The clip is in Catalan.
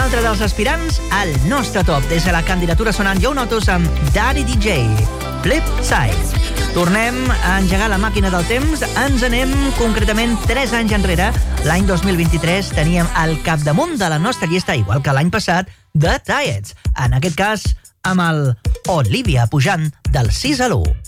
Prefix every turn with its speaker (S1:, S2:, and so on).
S1: altre dels aspirants al nostre top. Des de la candidatura sonant Joe Notos amb Daddy DJ, Flip Side. Tornem a engegar la màquina del temps. Ens anem concretament 3 anys enrere. L'any 2023 teníem al capdamunt de la nostra llista, igual que l'any passat, The Tides. En aquest cas, amb el Olivia pujant del 6 a l'1.